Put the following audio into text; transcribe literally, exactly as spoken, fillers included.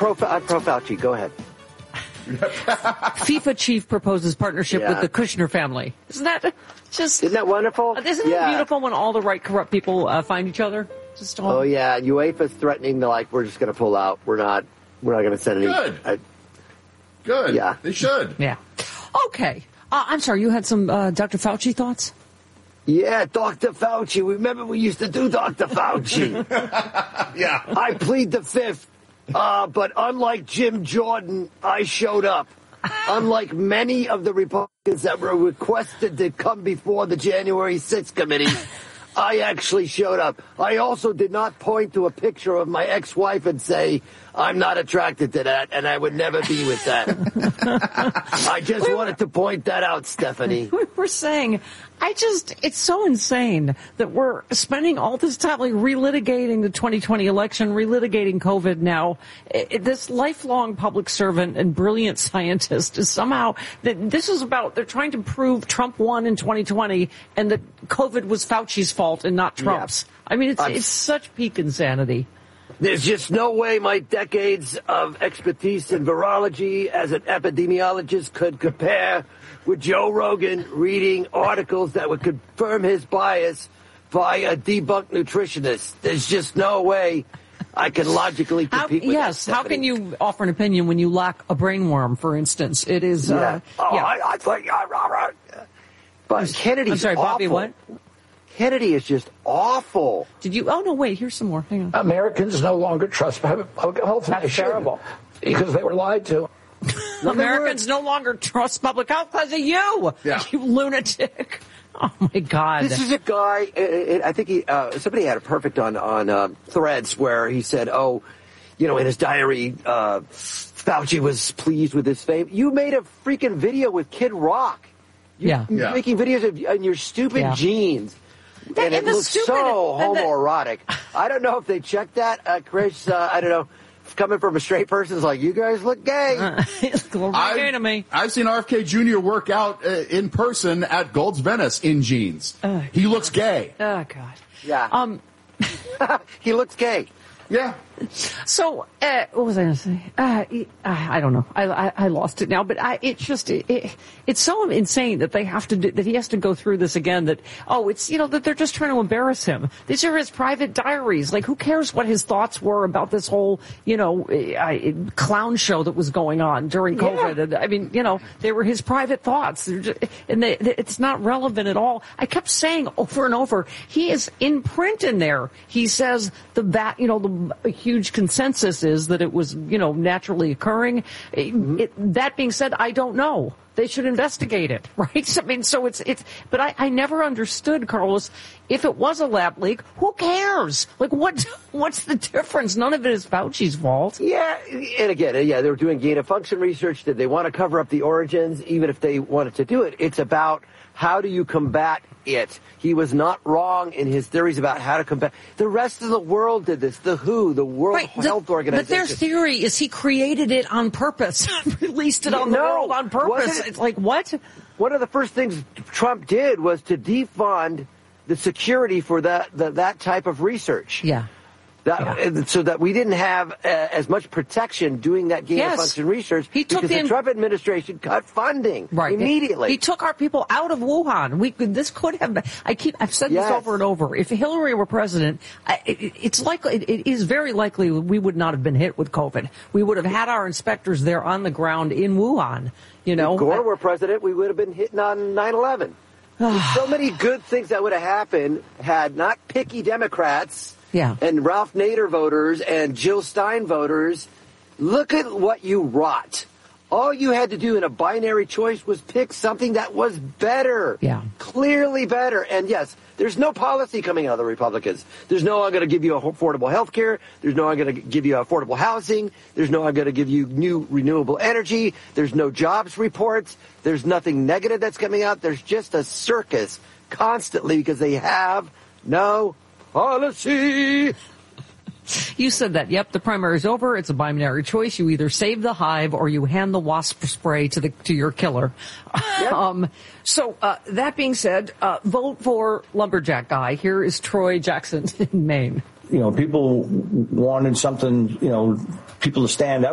pro, I'm pro Fauci. Go ahead. FIFA chief proposes partnership Yeah. with the Kushner family. Isn't that just... Isn't that wonderful? Isn't yeah. it beautiful when all the right corrupt people uh, find each other? Just all... Oh, yeah. UEFA's threatening to, like, we're just going to pull out. We're not, we're not going to send any. Good. I, Good. Yeah. They should. Yeah. Okay. Uh, I'm sorry, you had some uh, Doctor Fauci thoughts? Yeah, Doctor Fauci. Remember we used to do Doctor Fauci. Yeah. I plead the fifth. Uh, but unlike Jim Jordan, I showed up. Unlike many of the Republicans that were requested to come before the January sixth committee, I actually showed up. I also did not point to a picture of my ex-wife and say, I'm not attracted to that, and I would never be with that. I just wanted to point that out, Stephanie. We were saying, I just, it's so insane that we're spending all this time like relitigating the twenty twenty election, relitigating COVID now. It, this lifelong public servant and brilliant scientist is somehow, that this is about, they're trying to prove Trump won in twenty twenty and that COVID was Fauci's fault and not Trump's. Yeah. I mean, it's, it's such peak insanity. There's just no way my decades of expertise in virology as an epidemiologist could compare with Joe Rogan reading articles that would confirm his bias by a debunked nutritionist. There's just no way I can logically compete how, with yes, that. How can you offer an opinion when you lack a brainworm, for instance? It is, yeah. uh, oh, yeah. I, I think, uh, but Kennedy's I'm sorry, awful. Bobby, what? Kennedy is just awful. Did you? Oh, no, wait, here's some more. Hang on. Americans no longer trust public health. That's terrible. Because they were lied to. Americans no longer trust public health because of you, yeah. you lunatic. Oh, my God. This is a guy, I think he, uh, somebody had it perfect on, on uh, Threads where he said, oh, you know, in his diary, uh, Fauci was pleased with his fame. You made a freaking video with Kid Rock. You, yeah. You're yeah. making videos of in your stupid yeah. jeans. And, and it looks stupid, so and the, homoerotic. I don't know if they checked that, uh, Chris. Uh, I don't know. Coming from a straight person, it's like, you guys look gay. Uh, I, gay to me. I've seen R F K Junior work out uh, in person at Gold's Venice in jeans. Uh, he looks gay. Oh, God. Yeah. Um, he looks gay. Yeah. So, uh, what was I going to say? Uh, I don't know. I, I, I lost it now, but I, it's just, it, it, it's so insane that they have to do, that he has to go through this again, that, oh, it's, you know, that they're just trying to embarrass him. These are his private diaries. Like, who cares what his thoughts were about this whole, you know, uh, clown show that was going on during COVID? Yeah. And, I mean, you know, they were his private thoughts. Just, and they, it's not relevant at all. I kept saying over and over, he is in print in there. He says the, that, you know, the huge consensus is that it was, you know, naturally occurring. Mm-hmm. It, that being said, I don't know. They should investigate it, right? I mean, so it's, it's, but I, I never understood, Carlos, if it was a lab leak, who cares? Like, what, what's the difference? None of it is Fauci's fault. Yeah, and again, yeah, they were doing gain of function research. Did they want to cover up the origins? Even if they wanted to do it, it's about how do you combat it. He was not wrong in his theories about how to combat. The rest of the world did this. The W H O, the World right, Health the, Organization. But their theory is he created it on purpose, released it on the no, world on purpose. It, it's like, what? One of the first things Trump did was to defund the security for that the, that type of research. Yeah. That, yeah. So that we didn't have uh, as much protection doing that gain yes. of function research he took because the, the Trump administration cut funding right. immediately. He took our people out of Wuhan. We this could have been, I keep I've said yes. this over and over. If Hillary were president, I, it, it's likely it, it is very likely we would not have been hit with COVID. We would have had our inspectors there on the ground in Wuhan. You know, if Gore I, were president, we would have been hitting on nine eleven. So many good things that would have happened had not picky Democrats. Yeah. And Ralph Nader voters and Jill Stein voters, look at what you wrought. All you had to do in a binary choice was pick something that was better. Yeah. Clearly better. And yes, there's no policy coming out of the Republicans. There's no I'm going to give you affordable health care. There's no I'm going to give you affordable housing. There's no I'm going to give you new renewable energy. There's no jobs reports. There's nothing negative that's coming out. There's just a circus constantly because they have no policy. You said that. Yep, the primary's over. It's a binary choice. You either save the hive or you hand the wasp spray to the to your killer. Yep. um, so uh, that being said, uh, vote for Lumberjack Guy. Here is Troy Jackson in Maine. You know, people wanted something, you know, people to stand up.